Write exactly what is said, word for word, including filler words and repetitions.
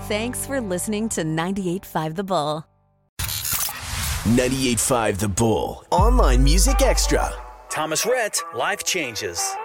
Thanks for listening to ninety-eight point five The Bull. ninety-eight point five The Bull. Online Music Extra. Thomas Rhett, Life Changes.